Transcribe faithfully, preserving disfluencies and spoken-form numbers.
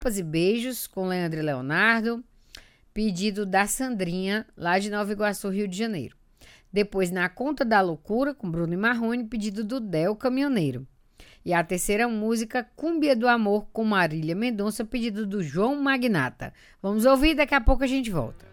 Tapas e Beijos, com Leandro e Leonardo. Pedido da Sandrinha, lá de Nova Iguaçu, Rio de Janeiro. Depois, Na Conta da Loucura, com Bruno e Marrone, pedido do Del Caminhoneiro. E a terceira música, Cúmbia do Amor, com Marília Mendonça, pedido do João Magnata. Vamos ouvir, daqui a pouco a gente volta.